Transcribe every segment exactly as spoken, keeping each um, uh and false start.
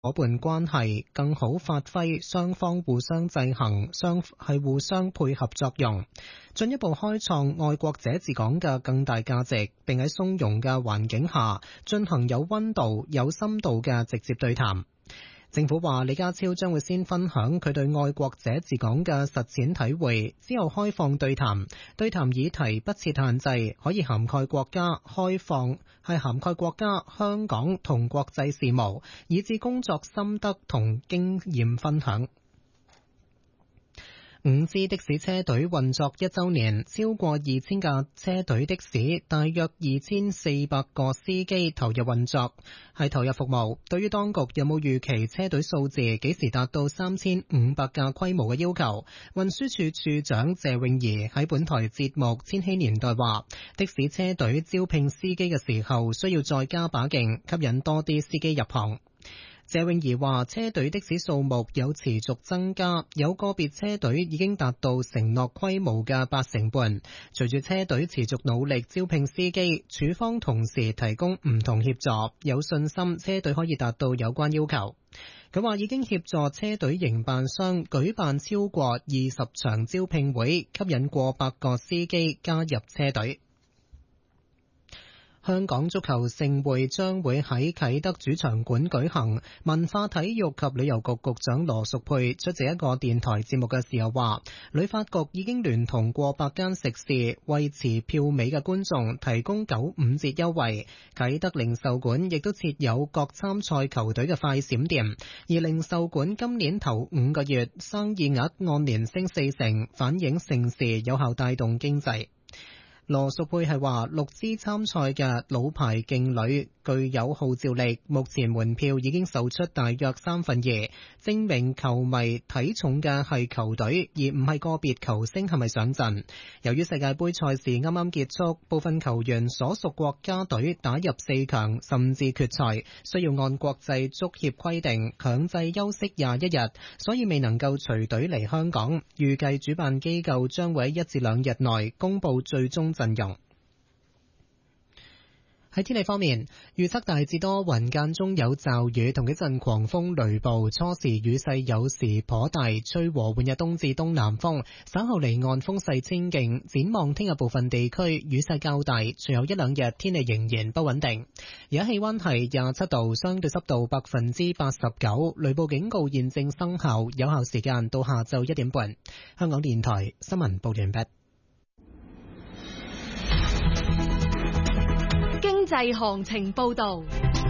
夥伴關係更好發揮雙方互相制衡、相係互相配合作用，進一步開創愛國者治港嘅更大價值，並喺鬆容嘅環境下進行有溫度、有深度嘅直接對談。政府話李家超將會先分享佢對愛國者治港嘅實踐體會，之後開放對談。對談議題不設限制，可以涵蓋國家開放，係涵蓋國家、香港同國際事務，以至工作心得同經驗分享。五支的士車隊運作一週年，超過二千架車隊的士，大約二千四百個司機投入運作，係投入服務。對於當局有冇預期車隊數字幾時達到三千五百架規模嘅要求，運輸署署長謝永儀喺本台節目《千禧年代》話，的士車隊招聘司機嘅時候需要再加把勁，吸引多啲司機入行。謝永儀話：車隊的士數目有持續增加，有個別車隊已經達到承諾規模嘅八成半。隨住車隊持續努力招聘司機，署方同時提供唔同協助，有信心車隊可以達到有關要求。佢話已經協助車隊營辦商舉辦超過二十場招聘會，吸引過百個司機加入車隊。香港足球盛會將會喺啟德主場館舉行，文化體育及旅遊局局長羅淑佩出席一個電台節目嘅時候話，旅發局已經聯同過百間食肆為持票尾嘅觀眾提供九五折優惠。啟德零售館亦都設有各參賽球隊嘅快閃店，而零售館今年頭五個月生意額按年升四成，反映盛事有效帶動經濟。羅淑佩係話，六支參賽嘅老牌勁旅具有號召力，目前門票已經售出大約三分二，證明球迷睇重嘅係球隊，而唔係個別球星係咪上陣。由於世界盃賽事啱啱結束，部分球員所屬國家隊打入四強甚至決賽，需要按國際足協規定強制休息廿一日，所以未能夠隨隊嚟香港。預計主辦機構將會喺一至兩日內公布最終陣容。喺天氣方面，預測大致多雲，間中有驟雨同一陣狂風雷暴，初時雨勢有時頗大，吹和緩嘅東至東南風，稍後離岸風勢清勁。展望聽日部分地區雨勢較大，隨後一兩日天氣仍然不穩定。而家氣溫係廿七度，相對濕度百分之八十九，雷暴警告現正生效，有效時間到下晝一點半。香港電台新聞報完畢。 經濟行情報道。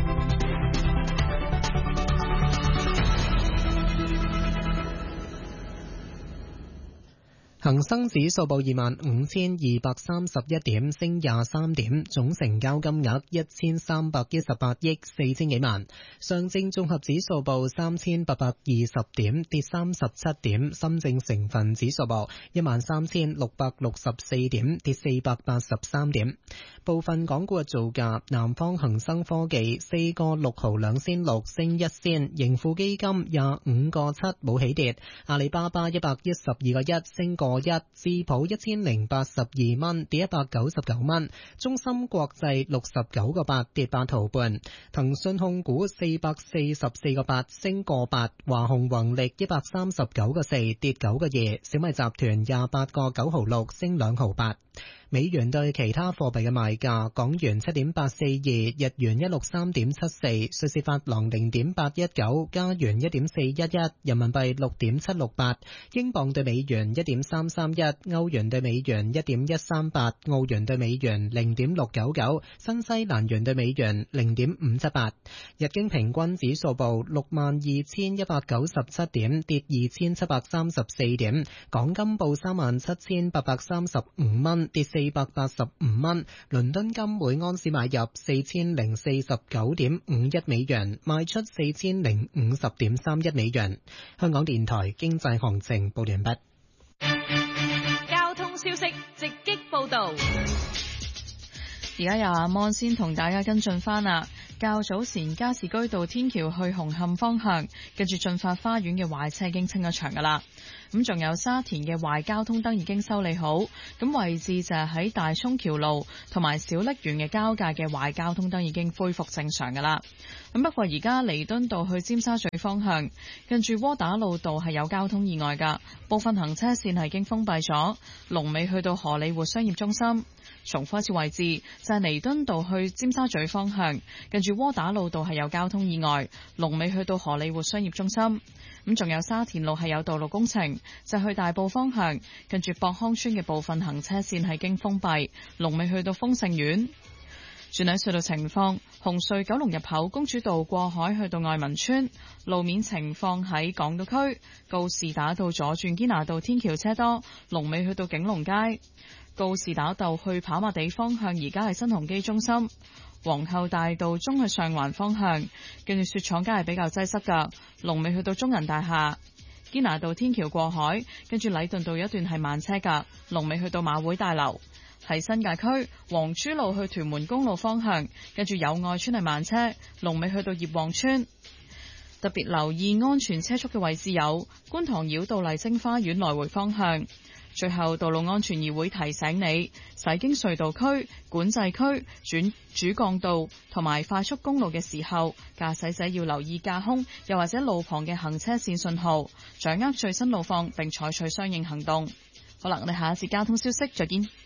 恒生指數報二萬五千二百三十一點，升廿三點，總成交金額一千三百一十八億四千幾萬。上證綜合指數報三千八百二十點，跌三十七點。深證成分指數報一萬三千六百六十四點，跌四百八十三點。部分港股嘅造價：南方恒生科技四個六毫兩仙六，升一仙；盈富基金廿五個七，冇起跌；阿里巴巴一百一十二個一，升個一；智普一千零八十二蚊，跌一百九十九蚊；中芯國際六十九個八，跌八毫半；騰訊控股四百四十四個八，升個八；華虹宏力一百三十九個四，跌九個二；小米集團廿八個九毫六，升兩毫八。美元對其他貨幣嘅賣價：港元七點八四二，日元一六三點七四，瑞士法郎零點八一九，加元一點四一一，人民幣六點七六八，英鎊對美元一點三三一，歐元對美元一點一三八，澳元對美元零點六九九，新西蘭元對美元零點五七八。日經平均指數報六萬二千一百九十七點，跌二千七百三十四點。港金報三萬七千八百三十五蚊，跌四百八十五蚊。倫敦金每盎司買入四千零四十九點五一美元，賣出四千零五十點三一美元。香港電台經濟行情報完畢。 交通消息直擊報道。 而家由阿摩先同大家跟進翻啦。較早前加士居道天橋去紅磡方向，跟住進發花園嘅壞車已經清咗場噶啦。咁仲有沙田嘅壞交通燈已經修理好，咁位置就係喺大涌橋路同埋小瀝源嘅交界嘅壞交通燈已經恢復正常噶啦。 咁不過而家彌敦道去尖沙咀方向，近住窩打老道係有交通意外㗎，部分行車線係已經封閉咗，龍尾去到荷里活商業中心。重複一次位置就係彌敦道去尖沙咀方向，近住窩打老道係有交通意外，龍尾去到荷里活商業中心。咁仲有沙田路係有道路工程，就係去大埔方向，近住博康村嘅部分行車線係經封閉，龍尾去到豐盛苑。轉睇隧道情況，紅隧九龍入口公主道過海去到愛民村，路面情況喺港島區告士打道左轉堅拿道天橋車多，龍尾去到景隆街。告士打道去跑馬地方向而家係新鴻基中心，皇后大道中去上環方向，跟住雪廠街係比較擠塞噶，龍尾去到中銀大廈。堅拿道天橋過海，跟住禮頓道有一段係慢車噶，龍尾去到馬會大樓。喺新界區黃珠路去屯門公路方向，跟住友愛村係慢車，龍尾去到葉旺村。特別留意安全車速嘅位置有觀塘繞道麗晶花園來回方向。最後，道路安全議會提醒你，駛經隧道區、管制區、轉主幹道同埋快速公路嘅時候，駕駛者要留意架空又或者路旁嘅行車線信號，掌握最新路況並採取相應行動。好啦，我哋下一節交通消息再見。